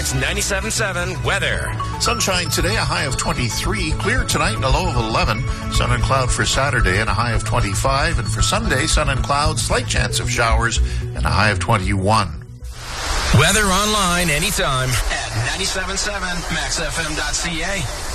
Max's 97.7 weather. Sunshine today, a high of 23. Clear tonight and a low of 11. Sun and cloud for Saturday and a high of 25. And for Sunday, sun and cloud, slight chance of showers and a high of 21. Weather online anytime at 97.7maxfm.ca.